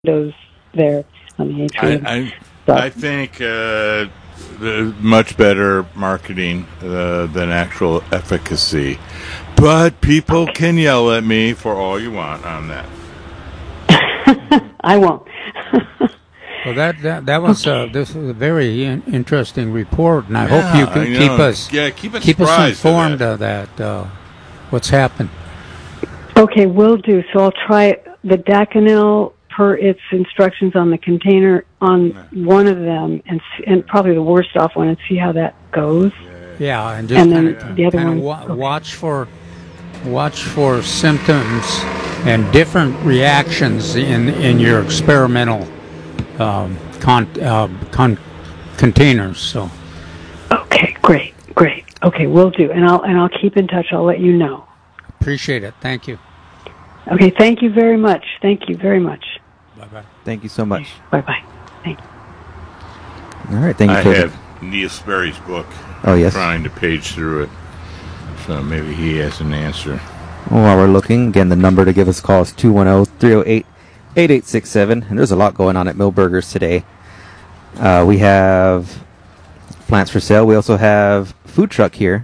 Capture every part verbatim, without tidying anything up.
windows there on the atrium. I, I, so. I think uh, the much better marketing uh, than actual efficacy. But people can yell at me for all you want on that. I won't. Well, that that, that was uh, this was a very in- interesting report, and I yeah, hope you can you keep know, us yeah, keep us, keep us informed of that. of that. Uh, what's happened? Okay, will do. So I'll try the Daconel per its instructions on the container on one of them, and and probably the worst off one, and see how that goes. Yeah, and just and then kinda, the other kinda one. wa- Okay. watch for watch for symptoms and different reactions in in your experimental um, con, uh, con containers. So. Okay, great, great. Okay, will do, and I'll and I'll keep in touch. I'll let you know. Appreciate it. Thank you. Okay, thank you very much. Thank you very much. Bye bye. Thank you so much. Bye bye. Thank you. All right, thank you. I for have Neil Sperry's book. Oh, yes. Trying to page through it, so maybe he has an answer. Well, while we're looking, again, the number to give us a call is two one zero, three zero eight, eight eight six seven. And there's a lot going on at Millburgers today. Uh, we have plants for sale. We also have food truck here.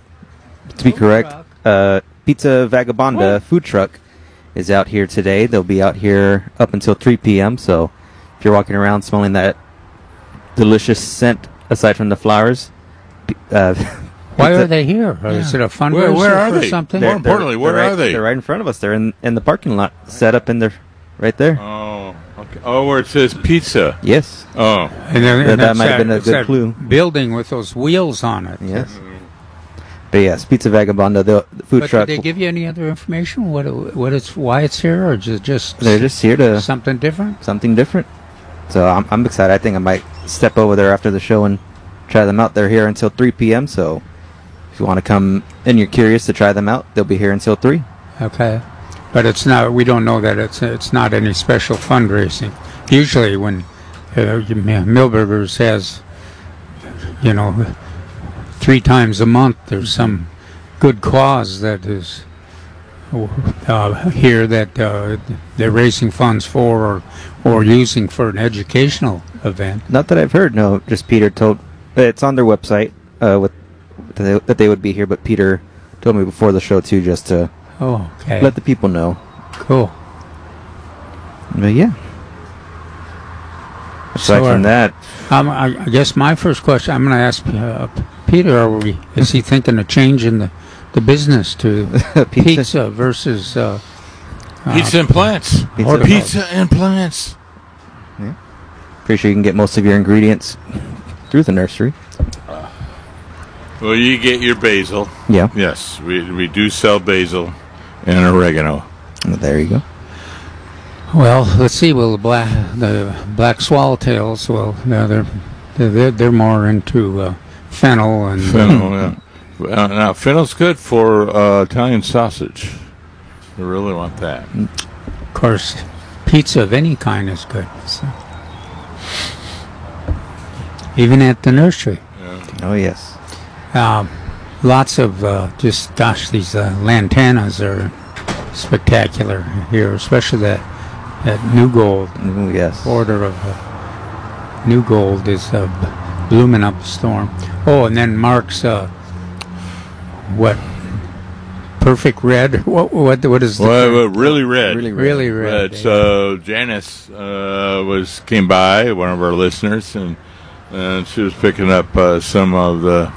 To be Food correct, truck? uh, Pizza Vagabonda food truck is out here today. They'll be out here up until three p.m. So if you're walking around smelling that delicious scent, aside from the flowers, uh, Why pizza- are they here? Or Is it a fundraiser Where- where are or they? something? More importantly, where they're right, are they? They're right in front of us. They're in, in the parking lot, set up in there, right there. Oh, okay. Oh, where it says pizza. Yes. Oh, And then, That- and that that's might have been a it's good that clue. Building with those wheels on it. Yes. But yes, Pizza Vagabonda, the, the food But truck. did they give you any other information? What it, what it's why it's here, or just just They're just here to something different? something different. So I'm I'm excited. I think I might step over there after the show and try them out. They're here until three p.m. So if you want to come and you're curious to try them out, they'll be here until three. Okay, but it's not. We don't know that it's it's not any special fundraising. Usually, when uh, you- Millburgers has, you know, three times a month, there's some good cause that is uh, here that uh, they're raising funds for or or using for an educational event. Not that I've heard. No, just Peter told. It's on their website uh, with that they, that they would be here, but Peter told me before the show too, just to Oh, okay, let the people know. cool. But yeah. Aside So, from uh, that, Um, I, I guess my first question, I'm going to ask uh, Peter, are we, is he thinking of changing the, the business to pizza. pizza versus... Uh, uh, pizza and plants. Pizza. Pizza and plants. Pretty sure you can get most of your ingredients through the nursery. Well, you get your basil. Yeah. Yes, we we do sell basil and oregano. Well, there you go. Well, let's see, well, the black, the black swallowtails, well, no, they're, they're, they're more into uh, fennel and... Fennel, yeah. Uh, now, fennel's good for uh, Italian sausage. You really want that. Of course, pizza of any kind is good. So. Even at the nursery. Oh, yes. Um, lots of uh, just, gosh, these uh, lantanas are spectacular here, especially that, that New Gold. Ooh, yes. Order of uh, New Gold is uh, b- blooming up a storm. Oh, and then Mark's, uh, what, Perfect Red? What, what, what is the... Well, well, really red. Really red. Really red. Red. So Janice uh, was came by, one of our listeners, and and she was picking up uh, some of the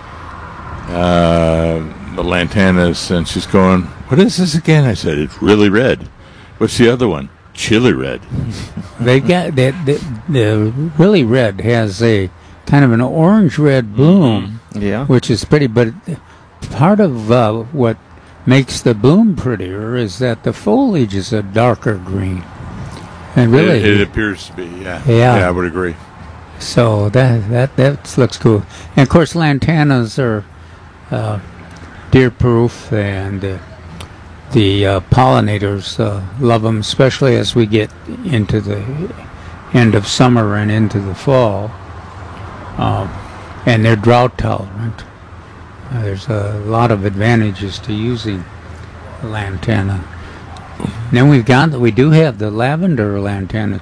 uh, the lantanas, and she's going, "What is this again?" I said, "It's really red." What's the other one? Chili red. They got that. The, the really red has a kind of an orange red bloom, Yeah. which is pretty. But part of uh, what makes the bloom prettier is that the foliage is a darker green, and really, It, it appears to be. Yeah. Yeah. Yeah, I would agree. so that that that looks cool. And of course, lantanas are uh, deer-proof, and uh, the uh, pollinators uh, love them, especially as we get into the end of summer and into the fall. Um, and they're drought tolerant. Uh, there's a lot of advantages to using lantana. Then we've got we do have the lavender lantana